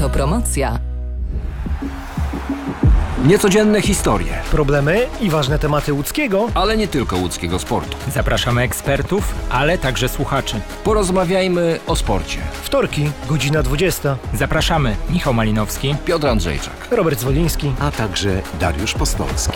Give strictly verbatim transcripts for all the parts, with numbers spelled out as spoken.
Autopromocja. Niecodzienne historie, problemy i ważne tematy łódzkiego, ale nie tylko łódzkiego sportu. Zapraszamy ekspertów, ale także słuchaczy. Porozmawiajmy o sporcie. Wtorki, godzina dwudziesta. Zapraszamy Michał Malinowski, Piotr Andrzejczak, Robert Zwoliński, a także Dariusz Postolski.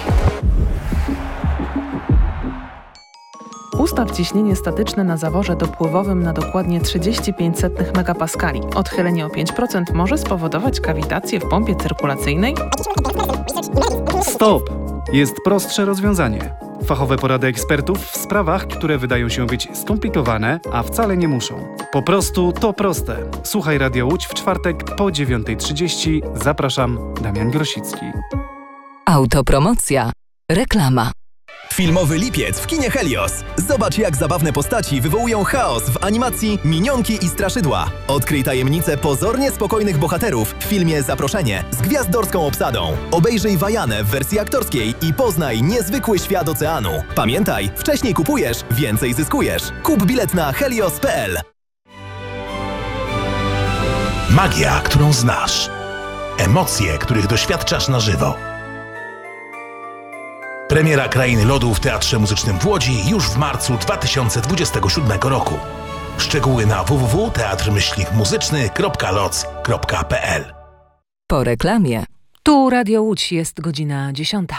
Ustaw ciśnienie statyczne na zaworze dopływowym na dokładnie trzydzieści pięć setnych megapaskali. Odchylenie o pięć procent może spowodować kawitację w pompie cyrkulacyjnej. Stop! Jest prostsze rozwiązanie. Fachowe porady ekspertów w sprawach, które wydają się być skomplikowane, a wcale nie muszą. Po prostu to proste. Słuchaj Radio Łódź w czwartek po dziewiąta trzydzieści. Zapraszam, Damian Grosicki. Autopromocja. Reklama. Filmowy lipiec w kinie Helios. Zobacz, jak zabawne postaci wywołują chaos w animacji Minionki i Straszydła. Odkryj tajemnicę pozornie spokojnych bohaterów w filmie Zaproszenie z gwiazdorską obsadą. Obejrzyj Wajanę w wersji aktorskiej i poznaj niezwykły świat oceanu. Pamiętaj, wcześniej kupujesz, więcej zyskujesz. Kup bilet na helios kropka p l. Magia, którą znasz. Emocje, których doświadczasz na żywo. Premiera Krainy Lodu w Teatrze Muzycznym w Łodzi już w marcu dwa tysiące dwudziestego siódmego roku. Szczegóły na w w w kropka teatr muzyczny kropka loc kropka p l. Po reklamie. Tu Radio Łódź, jest godzina dziesiąta.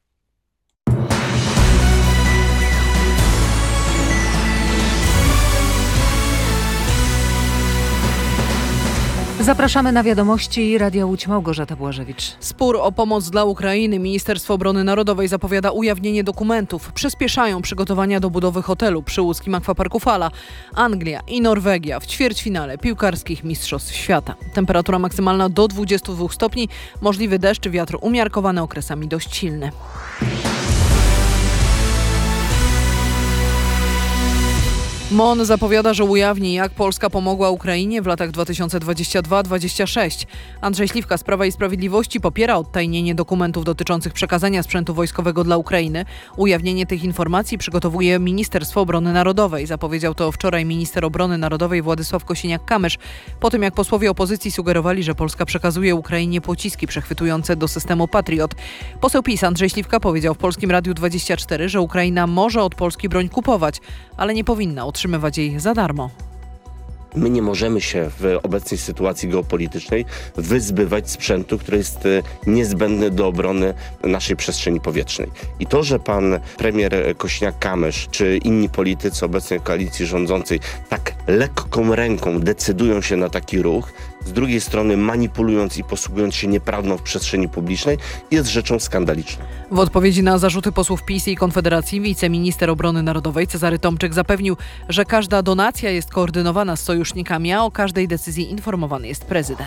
Zapraszamy na wiadomości Radia Łódź. Małgorzata Błażewicz. Spór o pomoc dla Ukrainy. Ministerstwo Obrony Narodowej zapowiada ujawnienie dokumentów. Przyspieszają przygotowania do budowy hotelu przy łódzkim akwaparku Fala. Anglia i Norwegia w ćwierćfinale piłkarskich Mistrzostw Świata. Temperatura maksymalna do dwudziestu dwóch stopni. Możliwy deszcz, wiatr umiarkowany, okresami dość silny. M O N zapowiada, że ujawni, jak Polska pomogła Ukrainie w latach dwa tysiące dwudziestym drugim do dwudziestego szóstego. Andrzej Śliwka z Prawa i Sprawiedliwości popiera odtajnienie dokumentów dotyczących przekazania sprzętu wojskowego dla Ukrainy. Ujawnienie tych informacji przygotowuje Ministerstwo Obrony Narodowej. Zapowiedział to wczoraj minister obrony narodowej Władysław Kosiniak-Kamysz, po tym jak posłowie opozycji sugerowali, że Polska przekazuje Ukrainie pociski przechwytujące do systemu Patriot. Poseł PiS Andrzej Śliwka powiedział w Polskim Radiu dwadzieścia cztery, że Ukraina może od Polski broń kupować, ale nie powinna otrzymywać jej za darmo. My nie możemy się w obecnej sytuacji geopolitycznej wyzbywać sprzętu, który jest niezbędny do obrony naszej przestrzeni powietrznej. I to, że pan premier Kosiniak-Kamysz czy inni politycy obecnej koalicji rządzącej tak lekką ręką decydują się na taki ruch, z drugiej strony manipulując i posługując się nieprawdą w przestrzeni publicznej, jest rzeczą skandaliczną. W odpowiedzi na zarzuty posłów PiS i Konfederacji wiceminister obrony narodowej Cezary Tomczyk zapewnił, że każda donacja jest koordynowana z sojusznikami, a o każdej decyzji informowany jest prezydent.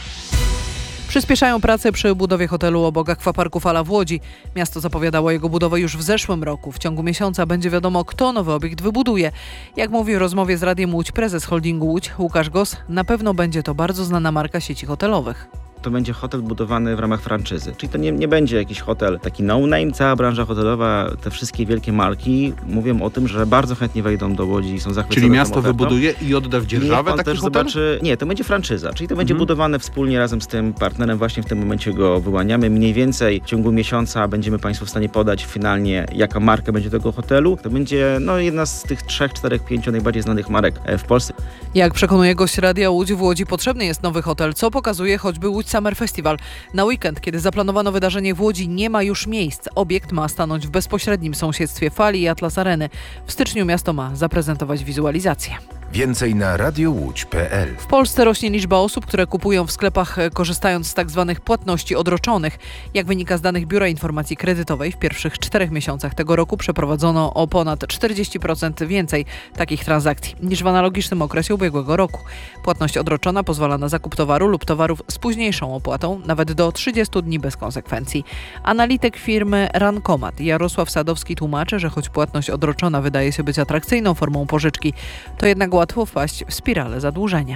Przyspieszają prace przy budowie hotelu obok akwaparku Fala w Łodzi. Miasto zapowiadało jego budowę już w zeszłym roku. W ciągu miesiąca będzie wiadomo, kto nowy obiekt wybuduje. Jak mówi w rozmowie z Radiem Łódź prezes holdingu Łódź Łukasz Gos, na pewno będzie to bardzo znana marka sieci hotelowych. To będzie hotel budowany w ramach franczyzy. Czyli to nie, nie będzie jakiś hotel taki no-name. Cała branża hotelowa, te wszystkie wielkie marki mówią o tym, że bardzo chętnie wejdą do Łodzi i są zachwycone. Czyli miasto wybuduje i odda w dzierżawę taki też hotel? Zobaczy, nie, to będzie franczyza. Czyli to będzie mhm. budowane wspólnie razem z tym partnerem. Właśnie w tym momencie go wyłaniamy. Mniej więcej w ciągu miesiąca będziemy Państwu w stanie podać finalnie, jaka marka będzie tego hotelu. To będzie no, jedna z tych trzech, czterech, pięciu najbardziej znanych marek w Polsce. Jak przekonuje gość Radia Łódź, w Łodzi potrzebny jest nowy hotel, co pokazuje choćby Łódź Summer Festival. Na weekend, kiedy zaplanowano wydarzenie w Łodzi, nie ma już miejsc. Obiekt ma stanąć w bezpośrednim sąsiedztwie Fali i Atlas Areny. W styczniu miasto ma zaprezentować wizualizację. Więcej na radiowódź kropka p l. W Polsce rośnie liczba osób, które kupują w sklepach korzystając z tzw. płatności odroczonych. Jak wynika z danych Biura Informacji Kredytowej, w pierwszych czterech miesiącach tego roku przeprowadzono o ponad czterdzieści procent więcej takich transakcji niż w analogicznym okresie ubiegłego roku. Płatność odroczona pozwala na zakup towaru lub towarów z późniejszą opłatą, nawet do trzydziestu dni bez konsekwencji. Analityk firmy Rankomat Jarosław Sadowski tłumaczy, że choć płatność odroczona wydaje się być atrakcyjną formą pożyczki, to jednak łatwo wpaść w spiralę zadłużenia.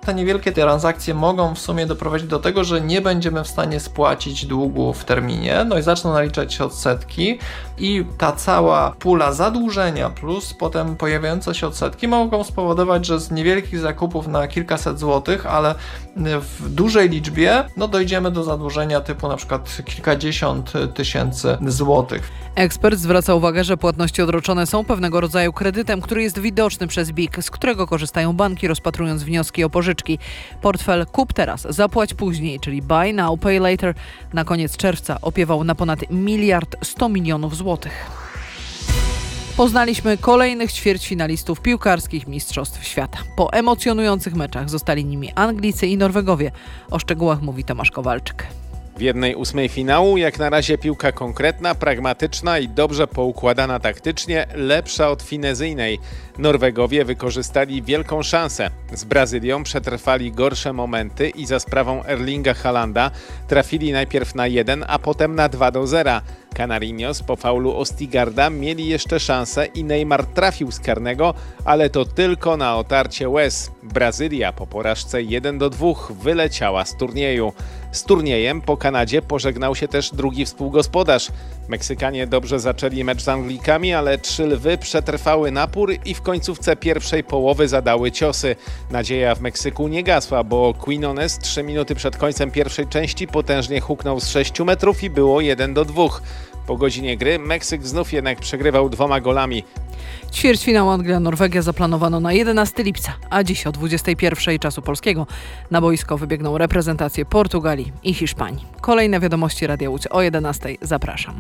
Te niewielkie transakcje mogą w sumie doprowadzić do tego, że nie będziemy w stanie spłacić długu w terminie, no i zaczną naliczać się odsetki i ta cała pula zadłużenia plus potem pojawiające się odsetki mogą spowodować, że z niewielkich zakupów na kilkaset złotych, ale w dużej liczbie no dojdziemy do zadłużenia typu na przykład kilkadziesiąt tysięcy złotych. Ekspert zwraca uwagę, że płatności odroczone są pewnego rodzaju kredytem, który jest widoczny przez B I K, z którego korzystają banki, rozpatrując wnioski o pożyczki. Portfel kup teraz, zapłać później, czyli buy now, pay later, na koniec czerwca opiewał na ponad miliard sto milionów złotych. Poznaliśmy kolejnych ćwierćfinalistów piłkarskich Mistrzostw Świata. Po emocjonujących meczach zostali nimi Anglicy i Norwegowie. O szczegółach mówi Tomasz Kowalczyk. W jednej ósmej finału jak na razie piłka konkretna, pragmatyczna i dobrze poukładana taktycznie, lepsza od finezyjnej. Norwegowie wykorzystali wielką szansę. Z Brazylią przetrwali gorsze momenty i za sprawą Erlinga Haalanda trafili najpierw na jeden, a potem na dwa do zera. Canarinos po faulu Ostigarda mieli jeszcze szansę i Neymar trafił z karnego, ale to tylko na otarcie łez. Brazylia po porażce jeden do dwóch wyleciała z turnieju. Z turniejem po Kanadzie pożegnał się też drugi współgospodarz. Meksykanie dobrze zaczęli mecz z Anglikami, ale trzy lwy przetrwały napór i w końcówce pierwszej połowy zadały ciosy. Nadzieja w Meksyku nie gasła, bo Quinones trzy minuty przed końcem pierwszej części potężnie huknął z sześciu metrów i było jeden do dwóch. Po godzinie gry Meksyk znów jednak przegrywał dwoma golami. Ćwierćfinał Anglia-Norwegia zaplanowano na jedenastego lipca, a dziś o dwudziestej pierwszej czasu polskiego na boisko wybiegną reprezentacje Portugalii i Hiszpanii. Kolejne wiadomości Radia Łódź o jedenastej. Zapraszam.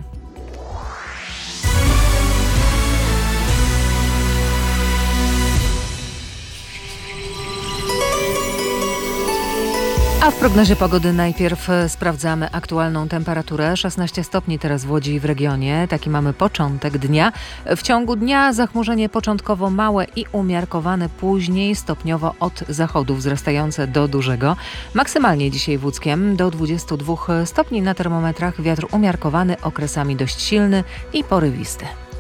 A w prognozie pogody najpierw sprawdzamy aktualną temperaturę. szesnaście stopni teraz w Łodzi i w regionie. Taki mamy początek dnia. W ciągu dnia zachmurzenie początkowo małe i umiarkowane, później stopniowo od zachodu wzrastające do dużego. Maksymalnie dzisiaj w Łódzkiem do dwudziestu dwóch stopni na termometrach. Wiatr umiarkowany, okresami dość silny i porywisty.